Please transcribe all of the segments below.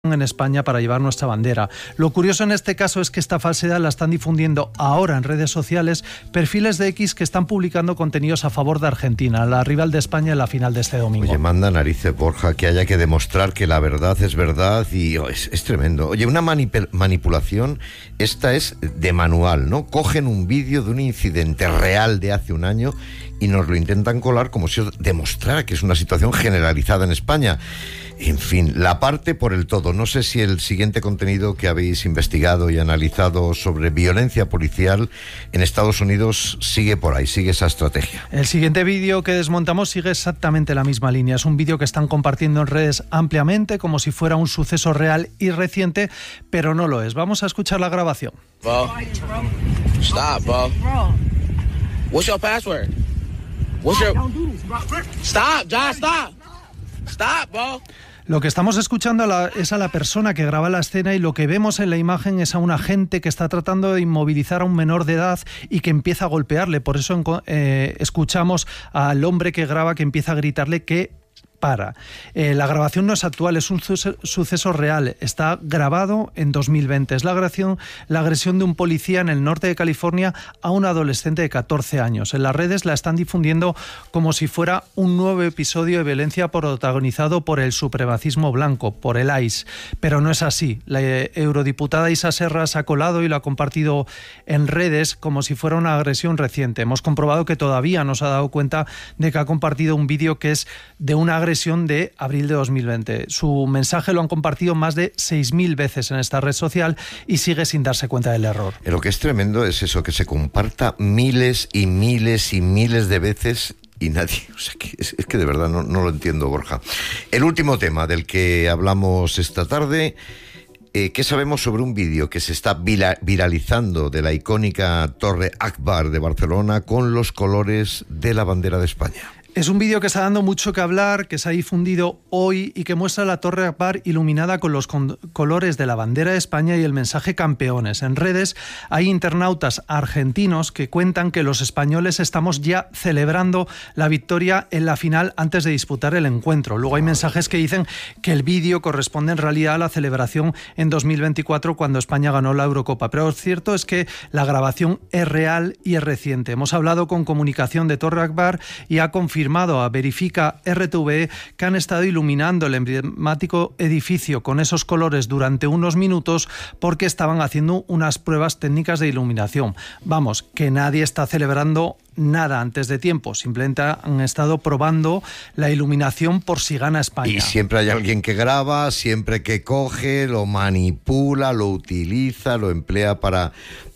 en España para llevar nuestra bandera. Lo curioso en este caso es que esta falsedad la están difundiendo ahora en redes sociales perfiles de X que están publicando contenidos a favor de Argentina, la rival de España en la final de este domingo. Oye, manda narices, Borja, que haya que demostrar que la verdad es verdad y es tremendo. Oye, una manipulación, esta es de manual, ¿no? Cogen un vídeo de un incidente real de hace un año y nos lo intentan colar como si demostrara que es una situación generalizada en España. En fin, la parte por el todo. No sé si el siguiente contenido que habéis investigado y analizado sobre violencia policial en Estados Unidos sigue por ahí, sigue esa estrategia. El siguiente vídeo que desmontamos sigue exactamente la misma línea. Es un vídeo que están compartiendo en redes ampliamente como si fuera un suceso real y reciente, pero no lo es. Vamos a escuchar la grabación. Bro, stop, bro. What's your password? What's your... Stop, John, stop. Stop, bro. Lo que estamos escuchando es a la persona que graba la escena y lo que vemos en la imagen es a un agente que está tratando de inmovilizar a un menor de edad y que empieza a golpearle. Por eso escuchamos al hombre que graba que empieza a gritarle que para. La grabación no es actual, es un suceso real. Está grabado en 2020. Es la agresión de un policía en el norte de California a un adolescente de 14 años. En las redes la están difundiendo como si fuera un nuevo episodio de violencia protagonizado por el supremacismo blanco, por el ICE. Pero no es así. La eurodiputada Isa Serra se ha colado y lo ha compartido en redes como si fuera una agresión reciente. Hemos comprobado que todavía no se ha dado cuenta de que ha compartido un vídeo que es de una agresión de abril de 2020. Su mensaje lo han compartido más de 6.000 veces en esta red social y sigue sin darse cuenta del error. Lo que es tremendo es eso, que se comparta miles y miles y miles de veces y nadie, o sea, es que de verdad no lo entiendo, Borja. El último tema del que hablamos esta tarde, ¿qué sabemos sobre un vídeo que se está viralizando de la icónica Torre Akbar de Barcelona con los colores de la bandera de España? Es un vídeo que está dando mucho que hablar, que se ha difundido hoy y que muestra la Torre Akbar iluminada con los colores de la bandera de España y el mensaje campeones. En redes hay internautas argentinos que cuentan que los españoles estamos ya celebrando la victoria en la final antes de disputar el encuentro. Luego hay mensajes que dicen que el vídeo corresponde en realidad a la celebración en 2024 cuando España ganó la Eurocopa. Pero lo cierto es que la grabación es real y es reciente. Hemos hablado con comunicación de Torre Akbar y ha confirmado a Verifica RTV que han estado iluminando el emblemático edificio con esos colores durante unos minutos porque estaban haciendo unas pruebas técnicas de iluminación. Vamos, que nadie está celebrando nada antes de tiempo, simplemente han estado probando la iluminación por si gana España. Y siempre hay alguien que graba, siempre que coge, lo manipula, lo utiliza, lo emplea para...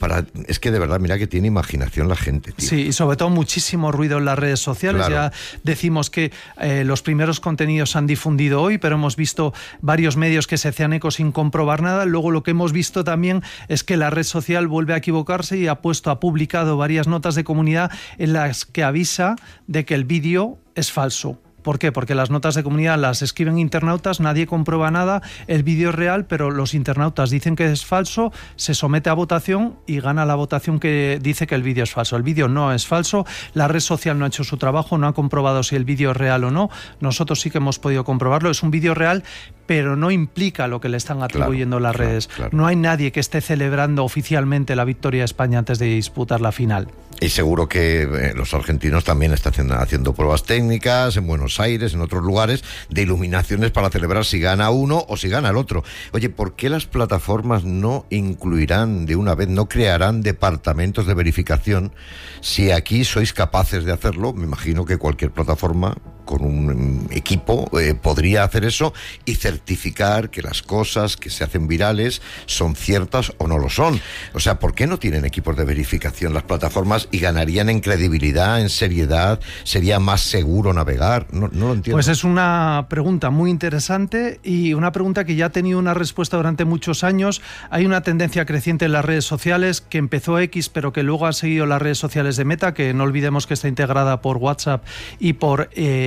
Es que de verdad, mira que tiene imaginación la gente, tío. Sí, y sobre todo muchísimo ruido en las redes sociales. Claro. Ya decimos que los primeros contenidos se han difundido hoy, pero hemos visto varios medios que se hacían eco sin comprobar nada. Luego lo que hemos visto también es que la red social vuelve a equivocarse y ha publicado varias notas de comunidad en las que avisa de que el vídeo es falso. ¿Por qué? Porque las notas de comunidad las escriben internautas, nadie comprueba nada, el vídeo es real, pero los internautas dicen que es falso, se somete a votación y gana la votación que dice que el vídeo es falso. El vídeo no es falso, la red social no ha hecho su trabajo, no ha comprobado si el vídeo es real o no. Nosotros sí que hemos podido comprobarlo, es un vídeo real, pero no implica lo que le están atribuyendo las redes. Claro. No hay nadie que esté celebrando oficialmente la victoria de España antes de disputar la final. Y seguro que los argentinos también están haciendo pruebas técnicas en Buenos Aires, en otros lugares, de iluminaciones para celebrar si gana uno o si gana el otro. Oye, ¿por qué las plataformas no incluirán de una vez, no crearán departamentos de verificación? Si aquí sois capaces de hacerlo, me imagino que cualquier plataforma con un equipo podría hacer eso y certificar que las cosas que se hacen virales son ciertas o no lo son. O sea, ¿por qué no tienen equipos de verificación las plataformas y ganarían en credibilidad, en seriedad? ¿Sería más seguro navegar? No lo entiendo. Pues es una pregunta muy interesante y una pregunta que ya ha tenido una respuesta durante muchos años. Hay una tendencia creciente en las redes sociales que empezó X, pero que luego ha seguido las redes sociales de Meta, que no olvidemos que está integrada por WhatsApp y por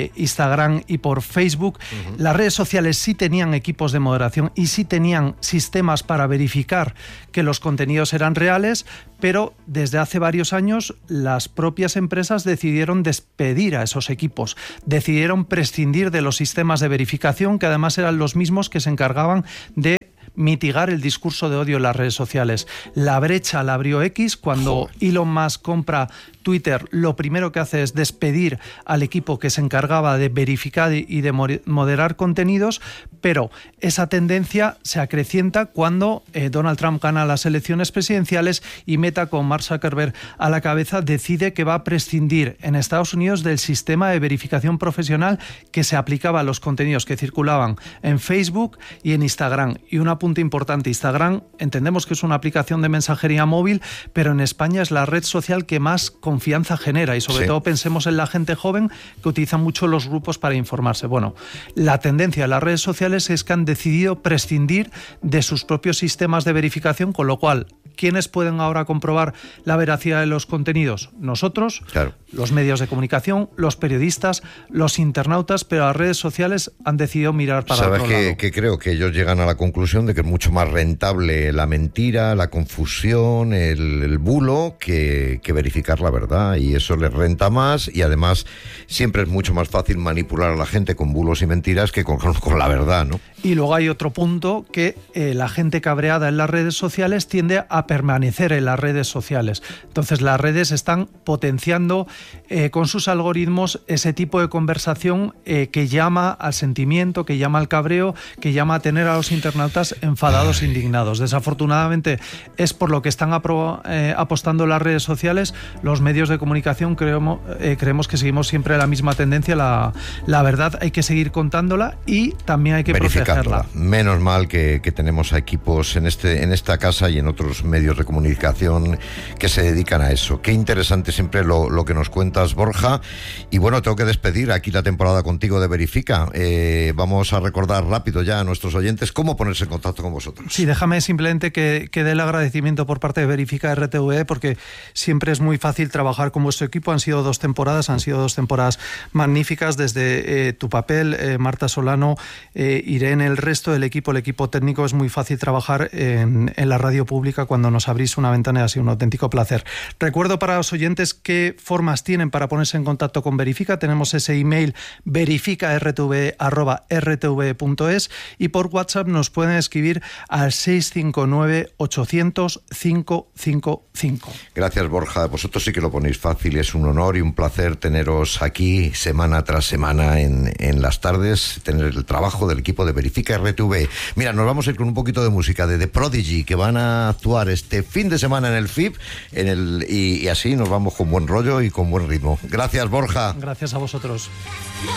Instagram y por Facebook. Las redes sociales sí tenían equipos de moderación y sí tenían sistemas para verificar que los contenidos eran reales, pero desde hace varios años las propias empresas decidieron despedir a esos equipos, decidieron prescindir de los sistemas de verificación, que además eran los mismos que se encargaban de mitigar el discurso de odio en las redes sociales. La brecha la abrió X cuando Elon Musk compra Twitter. Lo primero que hace es despedir al equipo que se encargaba de verificar y de moderar contenidos, pero esa tendencia se acrecienta cuando Donald Trump gana las elecciones presidenciales y Meta, con Mark Zuckerberg a la cabeza, decide que va a prescindir en Estados Unidos del sistema de verificación profesional que se aplicaba a los contenidos que circulaban en Facebook y en Instagram. Y un apunte importante: Instagram entendemos que es una aplicación de mensajería móvil, pero en España es la red social que más confianza genera, y sobre todo pensemos en la gente joven que utiliza mucho los grupos para informarse. Bueno, la tendencia de las redes sociales es que han decidido prescindir de sus propios sistemas de verificación, con lo cual, ¿quiénes pueden ahora comprobar la veracidad de los contenidos? Nosotros, los medios de comunicación, los periodistas, los internautas, pero las redes sociales han decidido mirar para otro lado. ¿Sabes que creo que ellos llegan a la conclusión de que es mucho más rentable la mentira, la confusión, el bulo, que verificar la verdad? Y eso les renta más, y además siempre es mucho más fácil manipular a la gente con bulos y mentiras que con la verdad, ¿no? Y luego hay otro punto, que la gente cabreada en las redes sociales tiende a permanecer en las redes sociales. Entonces las redes están potenciando con sus algoritmos ese tipo de conversación que llama al sentimiento, que llama al cabreo, que llama a tener a los internautas enfadados, indignados. Desafortunadamente es por lo que están apostando las redes sociales. Los medios de comunicación creemos que seguimos siempre la misma tendencia. La verdad hay que seguir contándola y también hay que protegerla. Menos mal que tenemos a equipos en esta casa y en otros medios de comunicación que se dedican a eso. Qué interesante siempre lo que nos cuentas, Borja. Y bueno, tengo que despedir aquí la temporada contigo de Verifica. Vamos a recordar rápido ya a nuestros oyentes cómo ponerse en contacto con vosotros. Sí, déjame simplemente que dé el agradecimiento por parte de Verifica RTV, porque siempre es muy fácil trabajar con vuestro equipo. Han sido dos temporadas magníficas, desde tu papel, Marta Solano, Irene, el resto del equipo, el equipo técnico. Es muy fácil trabajar en la radio pública cuando nos abrís una ventana. Ha sido un auténtico placer. Recuerdo para los oyentes qué formas tienen para ponerse en contacto con Verifica. Tenemos ese email verificartv@rtv.es, y por WhatsApp nos pueden escribir al 659 800 555. Gracias, Borja. Vosotros sí que lo ponéis fácil. Es un honor y un placer teneros aquí semana tras semana en las tardes, tener el trabajo del equipo de Verifica RTV. Mira, nos vamos a ir con un poquito de música de The Prodigy, que van a actuar este fin de semana en el FIP, y así nos vamos con buen rollo y con buen ritmo. Gracias, Borja. Gracias a vosotros.